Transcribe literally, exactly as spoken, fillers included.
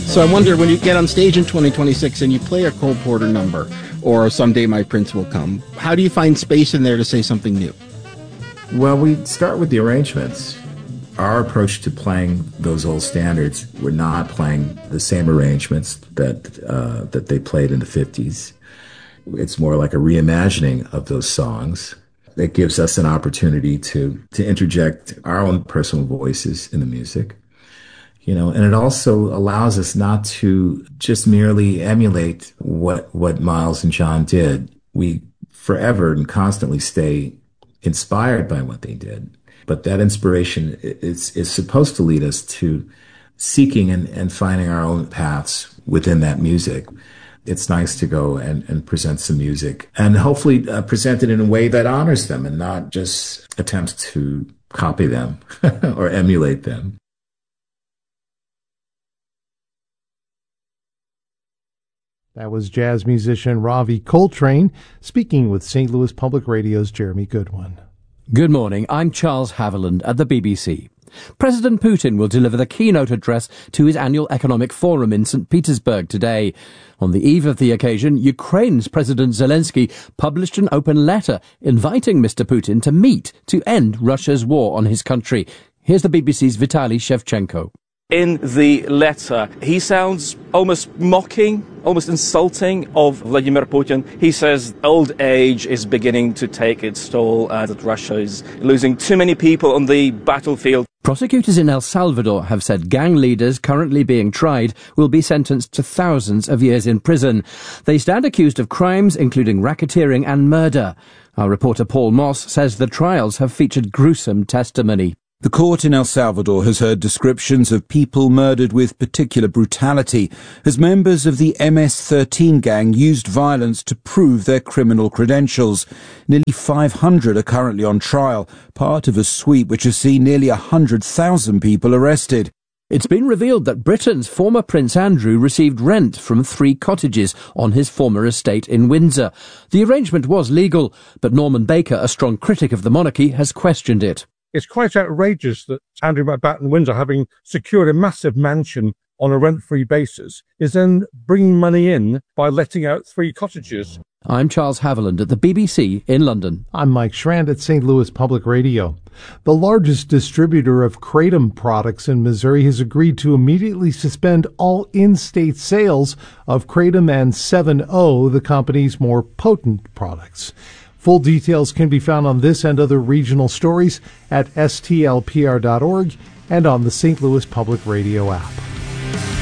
So I wonder, when you get on stage in twenty twenty-six and you play a Cole Porter number, or Someday My Prince Will Come, how do you find space in there to say something new? Well, we start with the arrangements. Our approach to playing those old standards, we're not playing the same arrangements that uh, that they played in the fifties. It's more like a reimagining of those songs. It gives us an opportunity to to interject our own personal voices in the music. You know, and it also allows us not to just merely emulate what what Miles and John did. We forever and constantly stay inspired by what they did. But that inspiration is, is supposed to lead us to seeking and, and finding our own paths within that music. It's nice to go and, and present some music and hopefully uh, present it in a way that honors them and not just attempts to copy them or emulate them. That was jazz musician Ravi Coltrane speaking with Saint Louis Public Radio's Jeremy Goodwin. Good morning, I'm Charles Haviland at the B B C. President Putin will deliver the keynote address to his annual economic forum in Saint Petersburg today. On the eve of the occasion, Ukraine's President Zelensky published an open letter inviting Mister Putin to meet to end Russia's war on his country. Here's the B B C's Vitaly Shevchenko. In the letter, he sounds almost mocking, almost insulting of Vladimir Putin. He says old age is beginning to take its toll, uh, that Russia is losing too many people on the battlefield. Prosecutors in El Salvador have said gang leaders currently being tried will be sentenced to thousands of years in prison. They stand accused of crimes including racketeering and murder. Our reporter Paul Moss says the trials have featured gruesome testimony. The court in El Salvador has heard descriptions of people murdered with particular brutality as members of the M S thirteen gang used violence to prove their criminal credentials. Nearly five hundred are currently on trial, part of a sweep which has seen nearly one hundred thousand people arrested. It's been revealed that Britain's former Prince Andrew received rent from three cottages on his former estate in Windsor. The arrangement was legal, but Norman Baker, a strong critic of the monarchy, has questioned it. It's quite outrageous that Andrew Mountbatten Windsor, having secured a massive mansion on a rent-free basis, is then bringing money in by letting out three cottages. I'm Charles Haviland at the B B C in London. I'm Mike Schrand at Saint Louis Public Radio. The largest distributor of Kratom products in Missouri has agreed to immediately suspend all in-state sales of Kratom and seven O, the company's more potent products. Full details can be found on this and other regional stories at S T L P R dot org and on the Saint Louis Public Radio app.